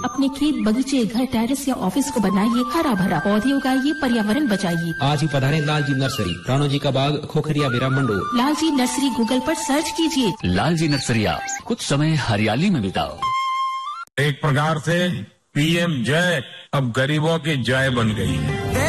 अपने खेत, बगीचे, घर, टेरेस या ऑफिस को बनाइए हरा भरा, पौधे उगाइए, पर्यावरण बचाइए। आज ही पधारें लालजी नर्सरी, राणो जी का बाग, खोखरिया बेरा मंडो। लालजी नर्सरी गूगल पर सर्च कीजिए। लालजी नर्सरिया, कुछ समय हरियाली में बिताओ। एक प्रकार से पीएम जय अब गरीबों की जय बन गई है।